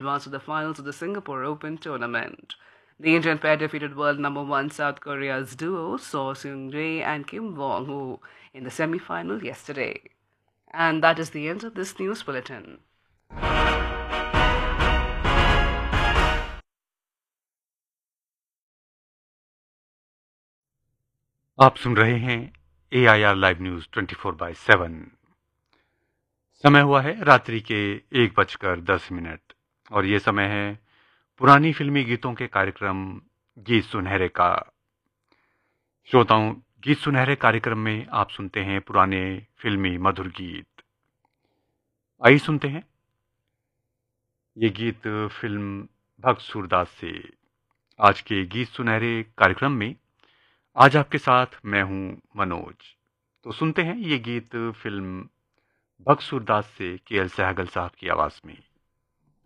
advanced to the finals of the Singapore Open tournament. The Indian pair defeated world number one South Korea's duo So Seung-jae and Kim Wong-woo in the semi-final yesterday. And that is the end of this news bulletin. आप सुन रहे हैं AIR live news 24/7। समय हुआ है रात्रि के 1:10 और ये समय है पुरानी फिल्मी गीतों के कार्यक्रम गीत सुनहरे का। श्रोताओं, गीत सुनहरे कार्यक्रम में आप सुनते हैं पुराने फिल्मी मधुर गीत। आइए सुनते हैं ये गीत फिल्म भक्त सूरदास से। आज के गीत सुनहरे कार्यक्रम में आज आपके साथ मैं हूं मनोज। तो सुनते हैं ये गीत फिल्म भक्त सूरदास से KL सहगल साहब की आवाज में।